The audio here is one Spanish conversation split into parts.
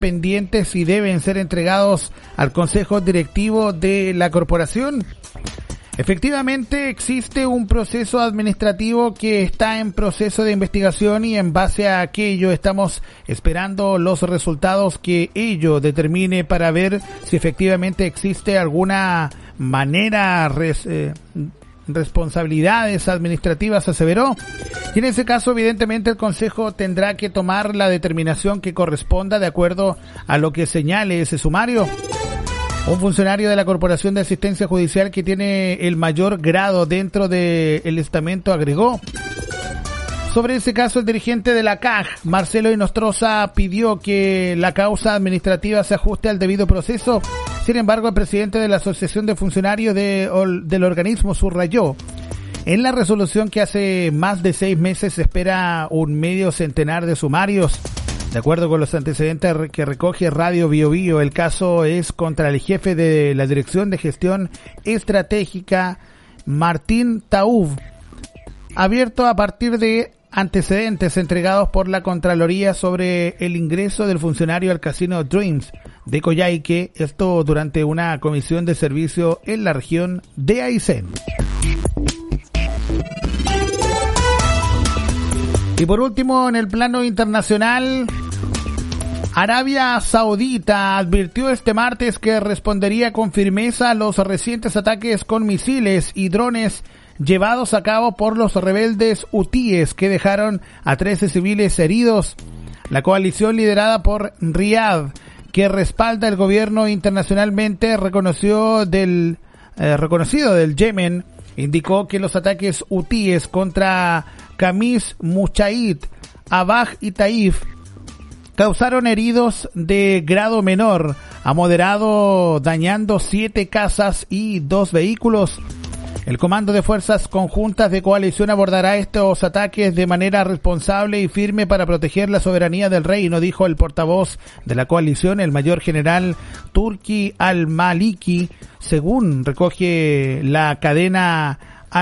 pendientes y deben ser entregados al Consejo Directivo de la corporación. Efectivamente, existe un proceso administrativo que está en proceso de investigación y en base a aquello estamos esperando los resultados que ello determine para ver si efectivamente existe alguna manera responsabilidades administrativas, aseveró. Y en ese caso, evidentemente, el Consejo tendrá que tomar la determinación que corresponda de acuerdo a lo que señale ese sumario. Un funcionario de la Corporación de Asistencia Judicial que tiene el mayor grado dentro del estamento agregó. Sobre ese caso, el dirigente de la CAG, Marcelo Inostroza, pidió que la causa administrativa se ajuste al debido proceso. Sin embargo, el presidente de la Asociación de Funcionarios del organismo subrayó en la resolución que hace más de 6 meses se espera un medio centenar de sumarios. De acuerdo con los antecedentes que recoge Radio Bio Bio, el caso es contra el jefe de la Dirección de Gestión Estratégica, Martín Taub, abierto a partir de antecedentes entregados por la Contraloría sobre el ingreso del funcionario al Casino Dreams de Coyhaique, esto durante una comisión de servicio en la región de Aysén. Y por último, en el plano internacional, Arabia Saudita advirtió este martes que respondería con firmeza a los recientes ataques con misiles y drones llevados a cabo por los rebeldes hutíes que dejaron a 13 civiles heridos. La coalición liderada por Riad, que respalda el gobierno internacionalmente reconocido del Yemen, indicó que los ataques hutíes contra Khamis Mushayid, Abaj y Taif causaron heridos de grado menor a moderado, dañando 7 casas y 2 vehículos. El Comando de Fuerzas Conjuntas de Coalición abordará estos ataques de manera responsable y firme para proteger la soberanía del reino, dijo el portavoz de la coalición, el mayor general Turki al-Maliki, según recoge la cadena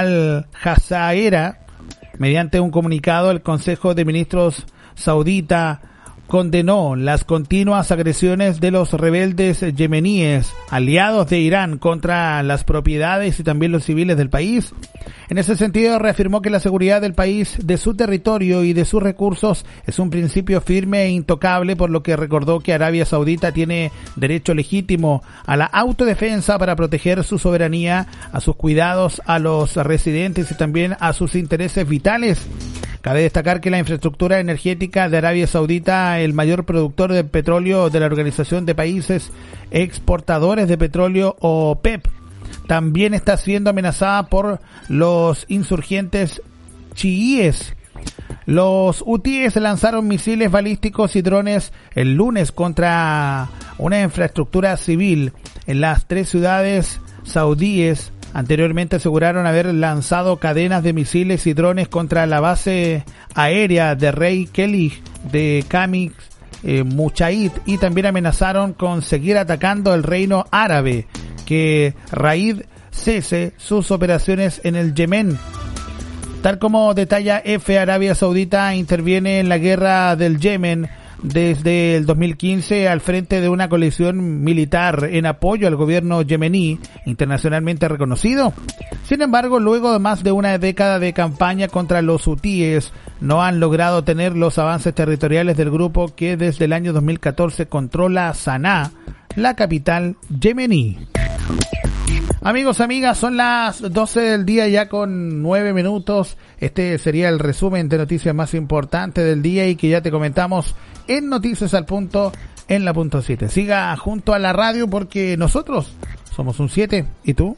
Al-Jazeera. Mediante un comunicado, el Consejo de Ministros saudita condenó las continuas agresiones de los rebeldes yemeníes, aliados de Irán, contra las propiedades y también los civiles del país. En ese sentido, reafirmó que la seguridad del país, de su territorio y de sus recursos es un principio firme e intocable, por lo que recordó que Arabia Saudita tiene derecho legítimo a la autodefensa para proteger su soberanía, a sus cuidados, a los residentes y también a sus intereses vitales. Cabe destacar que la infraestructura energética de Arabia Saudita, el mayor productor de petróleo de la Organización de Países Exportadores de Petróleo, OPEP, también está siendo amenazada por los insurgentes chiíes. Los hutíes lanzaron misiles balísticos y drones el lunes contra una infraestructura civil en las 3 ciudades saudíes. Anteriormente aseguraron haber lanzado cadenas de misiles y drones contra la base aérea de Rey Kelly de Khamis Mushayid, y también amenazaron con seguir atacando el reino árabe que Raid cese sus operaciones en el Yemen. Tal como detalla EFE, Arabia Saudita interviene en la guerra del Yemen desde el 2015 al frente de una coalición militar en apoyo al gobierno yemení internacionalmente reconocido. Sin embargo, luego de más de una década de campaña contra los hutíes, no han logrado tener los avances territoriales del grupo que desde el año 2014 controla Sanaa, la capital yemení. Amigos, amigas, son las 12 del día ya con 9 minutos. Este sería el resumen de noticias más importantes del día y que ya te comentamos en Noticias al Punto, en la punto 7. Siga junto a la radio porque nosotros somos un 7. ¿Y tú?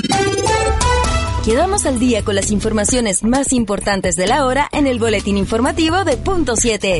Quedamos al día con las informaciones más importantes de la hora en el boletín informativo de Punto 7.